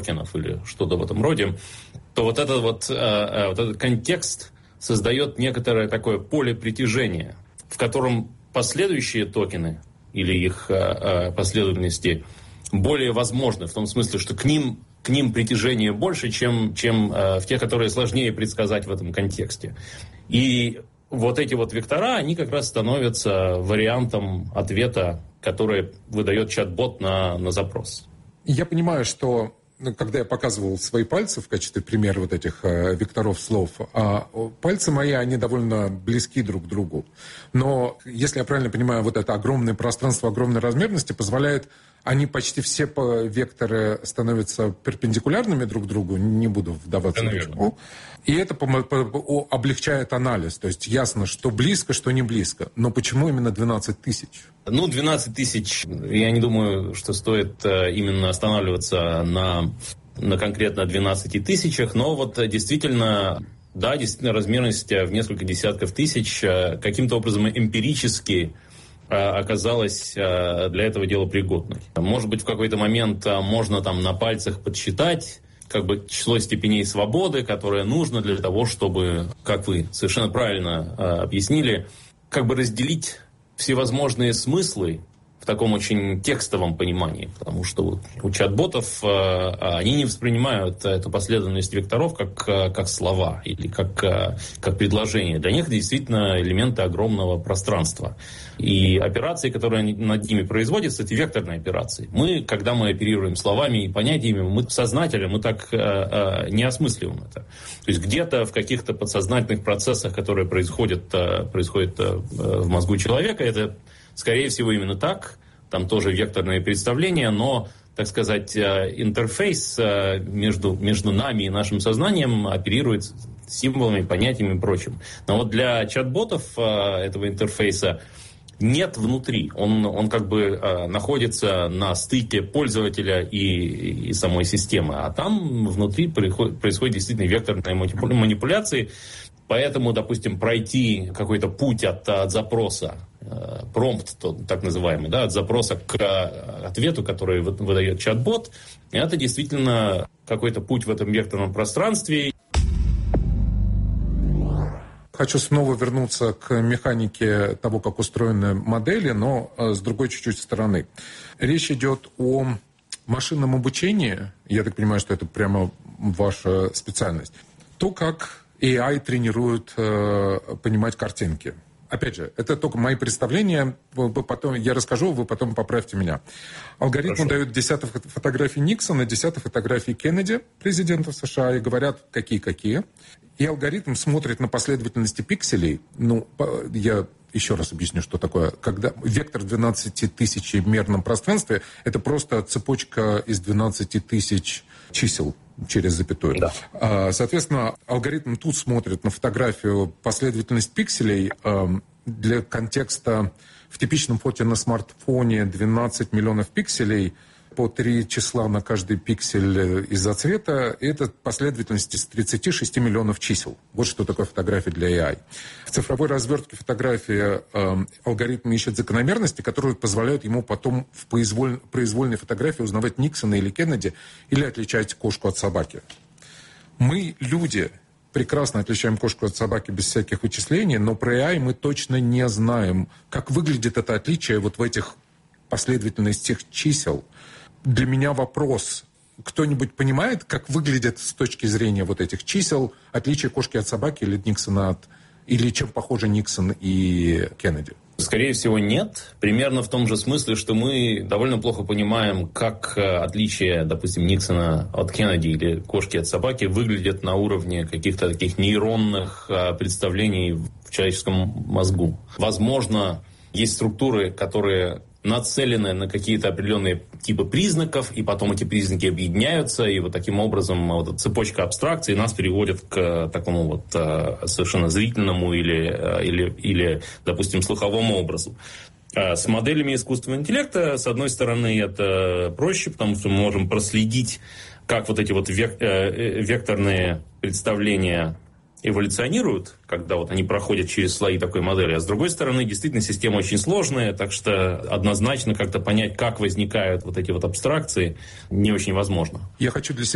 токенов или что-то в этом роде, то вот этот контекст создает некоторое такое поле притяжения, в котором последующие токены или их последовательности более возможны, в том смысле, что к ним притяжение больше, чем в тех, которые сложнее предсказать в этом контексте. И вот эти вот вектора, они как раз становятся вариантом ответа, который выдает чат-бот на запрос. Я понимаю, что когда я показывал свои пальцы в качестве примера вот этих векторов слов, пальцы мои, они довольно близки друг к другу. Но, если я правильно понимаю, вот это огромное пространство огромной размерности позволяет, они почти все векторы становятся перпендикулярными друг к другу, не буду вдаваться в это. И это облегчает анализ. То есть ясно, что близко, что не близко. Но почему именно 12 тысяч? 12 тысяч, я не думаю, что стоит именно останавливаться на конкретно 12 тысячах, но вот действительно размерность в несколько десятков тысяч каким-то образом эмпирически оказалась для этого дела пригодной. Может быть, в какой-то момент можно там на пальцах подсчитать как бы число степеней свободы, которое нужно для того, чтобы, как вы совершенно правильно объяснили, как бы разделить всевозможные смыслы в таком очень текстовом понимании, потому что у чат-ботов они не воспринимают эту последовательность векторов как слова или как предложения. Для них это действительно элементы огромного пространства. И операции, которые над ними производятся, это векторные операции. Когда мы оперируем словами и понятиями, мы сознательно, мы так не осмысливаем это. То есть где-то в каких-то подсознательных процессах, которые происходят в мозгу человека, это скорее всего именно так. Там тоже векторные представления, но, так сказать, интерфейс между нами и нашим сознанием оперирует символами, понятиями и прочим. Но вот для чат-ботов этого интерфейса нет внутри. Он как бы находится на стыке пользователя и самой системы. А там внутри происходит действительно векторные манипуляции. Поэтому, допустим, пройти какой-то путь от запроса, промпт, так называемый, от запроса к ответу, который выдает чат-бот, это действительно какой-то путь в этом векторном пространстве. Хочу снова вернуться к механике того, как устроены модели, но с другой чуть-чуть стороны. Речь идет о машинном обучении. Я так понимаю, что это прямо ваша специальность. То, как AI тренирует понимать картинки. Опять же, это только мои представления. Потом я расскажу, вы потом поправьте меня. Алгоритм дает десяток фотографий Никсона, десяток фотографий Кеннеди, президента США, и говорят, какие. И алгоритм смотрит на последовательности пикселей. Я еще раз объясню, что такое. Когда вектор 12 тысяч в мерном пространстве, это просто цепочка из 12 тысяч чисел через запятую. Да. Соответственно, алгоритм тут смотрит на фотографию последовательность пикселей для контекста. В типичном фото на смартфоне 12 миллионов пикселей, по 3 числа на каждый пиксель из-за цвета. И это последовательность из 36 миллионов чисел. Вот что такое фотография для AI. В цифровой развертке фотографии алгоритм ищет закономерности, которые позволяют ему потом в произвольной фотографии узнавать Никсона или Кеннеди или отличать кошку от собаки. Мы, люди, прекрасно отличаем кошку от собаки без всяких вычислений, но про AI мы точно не знаем, как выглядит это отличие вот в этих последовательностях чисел. Для меня вопрос, кто-нибудь понимает, как выглядит с точки зрения вот этих чисел отличие кошки от собаки или Никсона или чем похожи Никсон и Кеннеди? Скорее всего, нет. Примерно в том же смысле, что мы довольно плохо понимаем, как отличие, допустим, Никсона от Кеннеди или кошки от собаки выглядят на уровне каких-то таких нейронных представлений в человеческом мозгу. Возможно, есть структуры, которые нацелены на какие-то определенные типы признаков, и потом эти признаки объединяются, и вот таким образом вот эта цепочка абстракций нас приводит к такому вот совершенно зрительному или, допустим, слуховому образу. С моделями искусственного интеллекта, с одной стороны, это проще, потому что мы можем проследить, как вот эти вот векторные представления эволюционируют, когда вот они проходят через слои такой модели. А с другой стороны, действительно, система очень сложная, так что однозначно как-то понять, как возникают вот эти вот абстракции, не очень возможно. Я хочу для себя